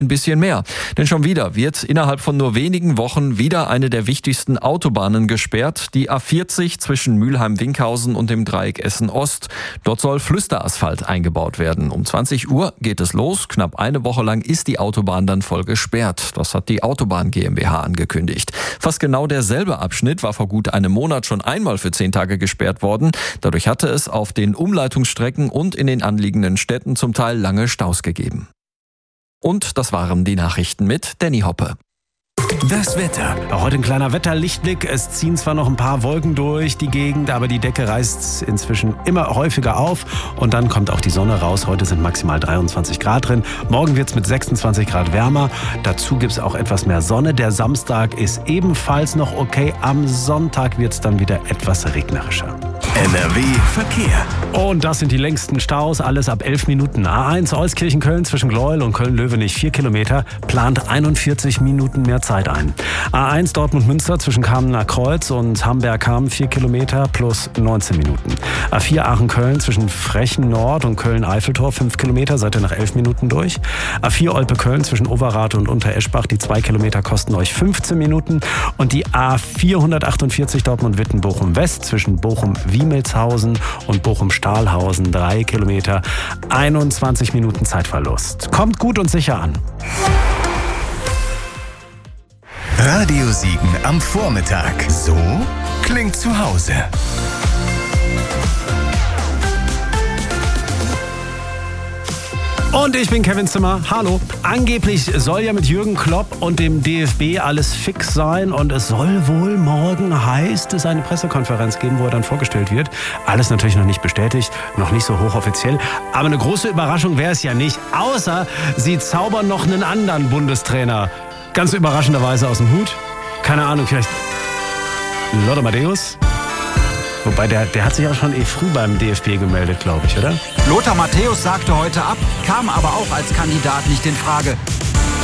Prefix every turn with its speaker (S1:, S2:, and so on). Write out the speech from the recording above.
S1: ein bisschen mehr. Denn schon wieder wird innerhalb von nur wenigen Wochen wieder eine der wichtigsten Autobahnen gesperrt, die A40 zwischen Mülheim-Winkhausen und dem Dreieck Essen-Ost. Dort soll Flüsterasphalt eingebaut werden. Um 20 Uhr geht es los. Knapp eine Woche lang ist die Autobahn dann voll gesperrt. Das hat die Autobahn GmbH angekündigt. Fast genau derselbe Abschnitt war vor gut einem Monat schon einmal für 10 Tage gesperrt worden. Dadurch hatte es auf den Umleitungsstrecken und in den anliegenden Städten zum Teil lange Staus gegeben. Und das waren die Nachrichten mit Danny Hoppe.
S2: Das Wetter. Heute ein kleiner Wetterlichtblick. Es ziehen zwar noch ein paar Wolken durch die Gegend, aber die Decke reißt inzwischen immer häufiger auf. Und dann kommt auch die Sonne raus. Heute sind maximal 23 Grad drin. Morgen wird es mit 26 Grad wärmer. Dazu gibt es auch etwas mehr Sonne. Der Samstag ist ebenfalls noch okay. Am Sonntag wird es dann wieder etwas regnerischer.
S3: NRW Verkehr.
S2: Und das sind die längsten Staus, alles ab 11 Minuten. A1 Euskirchen-Köln zwischen Gleuel und Köln-Löwenich 4 Kilometer, plant 41 Minuten mehr Zeit ein. A1 Dortmund-Münster zwischen Kamener Kreuz und Hamberg-Hamm 4 Kilometer plus 19 Minuten. A4 Aachen-Köln zwischen Frechen Nord und Köln-Eiffeltor 5 Kilometer, seid ihr nach 11 Minuten durch. A4 Olpe-Köln zwischen Overath und Untereschbach, die 2 Kilometer kosten euch 15 Minuten. Und die A448 Dortmund-Witten-Bochum-West zwischen Bochum-Wiemelshausen und Bochum-Stahlhausen 3 Kilometer, 21 Minuten Zeitverlust. Kommt gut und sicher an.
S3: Radio Siegen am Vormittag. So klingt zu Hause.
S2: Und ich bin Kevin Zimmer. Hallo. Angeblich soll ja mit Jürgen Klopp und dem DFB alles fix sein. Und es soll wohl morgen, heißt es, eine Pressekonferenz geben, wo er dann vorgestellt wird. Alles natürlich noch nicht bestätigt, noch nicht so hochoffiziell. Aber eine große Überraschung wäre es ja nicht. Außer sie zaubern noch einen anderen Bundestrainer. Ganz überraschenderweise aus dem Hut. Keine Ahnung, vielleicht Lothar Matthäus? Wobei, der hat sich auch schon früh beim DFB gemeldet, glaube ich, oder?
S4: Lothar Matthäus sagte heute ab, kam aber auch als Kandidat nicht in Frage.